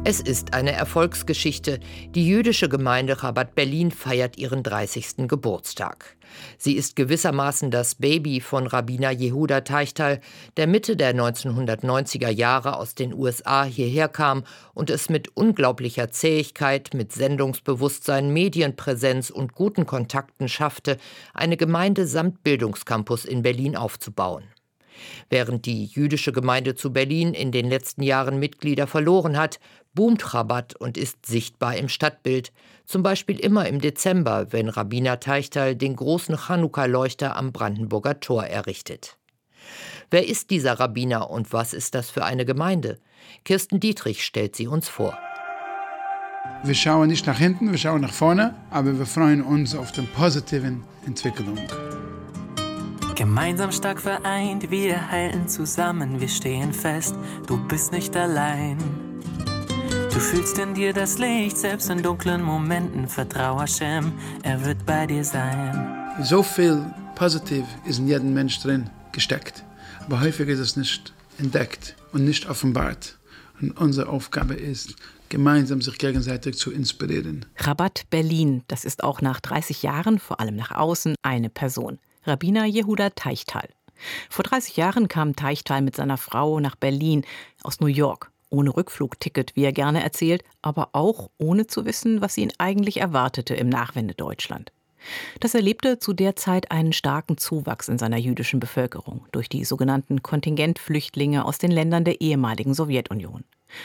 Es ist eine Erfolgsgeschichte. Die jüdische Gemeinde Chabad Berlin feiert ihren 30. Geburtstag. Sie ist gewissermaßen das Baby von Rabbiner Yehuda Teichtal, der Mitte der 1990er Jahre aus den USA hierher kam und es mit unglaublicher Zähigkeit, mit Sendungsbewusstsein, Medienpräsenz und guten Kontakten schaffte, eine Gemeinde samt Bildungscampus in Berlin aufzubauen. Während die jüdische Gemeinde zu Berlin in den letzten Jahren Mitglieder verloren hat, boomt Chabad und ist sichtbar im Stadtbild. Zum Beispiel immer im Dezember, wenn Rabbiner Teichtal den großen Chanukka-Leuchter am Brandenburger Tor errichtet. Wer ist dieser Rabbiner und was ist das für eine Gemeinde? Kirsten Dietrich stellt sie uns vor. Wir schauen nicht nach hinten, wir schauen nach vorne, aber wir freuen uns auf die positiven Entwicklung. Gemeinsam stark vereint, wir halten zusammen, wir stehen fest, du bist nicht allein. Du fühlst in dir das Licht, selbst in dunklen Momenten, vertrau Hashem, er wird bei dir sein. So viel Positiv ist in jedem Mensch drin gesteckt, aber häufig ist es nicht entdeckt und nicht offenbart. Und unsere Aufgabe ist, gemeinsam sich gegenseitig zu inspirieren. Chabad Berlin, das ist auch nach 30 Jahren, vor allem nach außen, eine Person. Rabbiner Yehuda Teichtal. Vor 30 Jahren kam Teichtal mit seiner Frau nach Berlin aus New York. Ohne Rückflugticket, wie er gerne erzählt, aber auch ohne zu wissen, was ihn eigentlich erwartete im Nachwendedeutschland. Das erlebte zu der Zeit einen starken Zuwachs in seiner jüdischen Bevölkerung durch die sogenannten Kontingentflüchtlinge aus den Ländern der ehemaligen Sowjetunion.